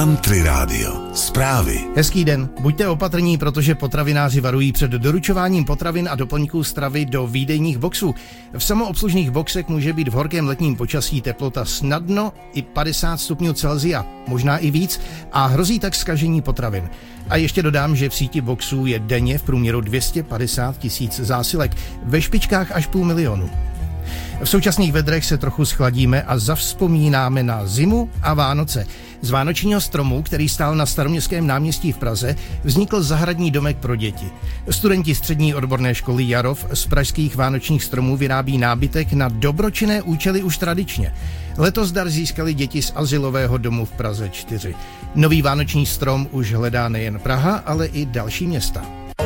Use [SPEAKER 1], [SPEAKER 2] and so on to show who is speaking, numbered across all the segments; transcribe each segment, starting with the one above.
[SPEAKER 1] Country Radio. Zprávy.
[SPEAKER 2] Hezký den. Buďte opatrní, protože potravináři varují před doručováním potravin a doplňků stravy do výdejních boxů. V samoobslužných boxech může být v horkém letním počasí teplota snadno i 50 stupňů Celsia, možná i víc, a hrozí tak zkažení potravin. A ještě dodám, že v síti boxů je denně v průměru 250 000 zásilek, ve špičkách až 500 000. V současných vedrech se trochu schladíme a zavzpomínáme na zimu a Vánoce. Z vánočního stromu, který stál na Staroměstském náměstí v Praze, vznikl zahradní domek pro děti. Studenti střední odborné školy Jarov z pražských vánočních stromů vyrábí nábytek na dobročinné účely už tradičně. Letos dar získali děti z azylového domu v Praze 4. Nový vánoční strom už hledá nejen Praha, ale i další města.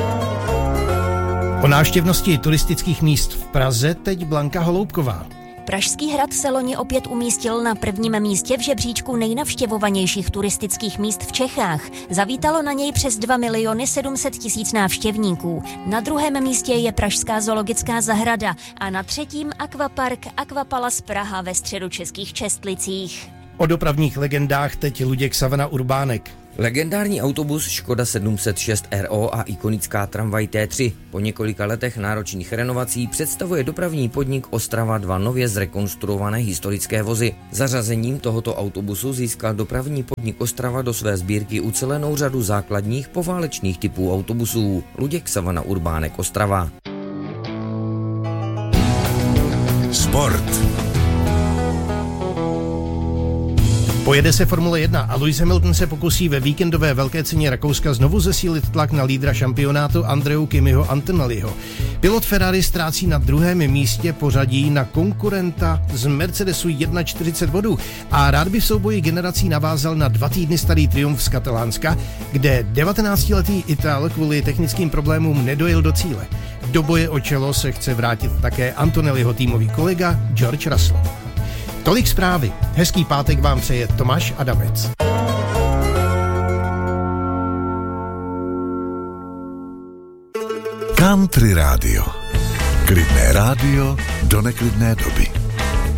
[SPEAKER 2] O návštěvnosti turistických míst v Praze teď Blanka Holoubková.
[SPEAKER 3] Pražský hrad se loni opět umístil na prvním místě v žebříčku nejnavštěvovanějších turistických míst v Čechách. Zavítalo na něj přes 2 700 000 návštěvníků. Na druhém místě je Pražská zoologická zahrada a na třetím akvapark Aquapalace Praha ve středočeských Čestlicích.
[SPEAKER 2] O dopravních legendách teď Luděk Savana Urbánek.
[SPEAKER 4] Legendární autobus Škoda 706 RO a ikonická tramvaj T3. Po několika letech náročných renovací představuje dopravní podnik Ostrava 2 nově zrekonstruované historické vozy. Zařazením tohoto autobusu získal dopravní podnik Ostrava do své sbírky ucelenou řadu základních poválečných typů autobusů. Luděk Savana Urbánek, Ostrava.
[SPEAKER 1] Sport.
[SPEAKER 2] Pojede se Formule 1 a Lewis Hamilton se pokusí ve víkendové velké ceně Rakouska znovu zesílit tlak na lídra šampionátu Andreu Kimiho Antonelliho. Pilot Ferrari ztrácí na druhém místě pořadí na konkurenta z Mercedesu 41 bodů a rád by v souboji generací navázal na 2 týdny starý triumf z Katalánska, kde 19-letý Ital kvůli technickým problémům nedojel do cíle. Do boje o čelo se chce vrátit také Antonelliho týmový kolega George Russell. Tolik zprávy. Hezký pátek vám přeje Tomáš Adamec.
[SPEAKER 1] Country Radio. Klidné rádio do neklidné doby.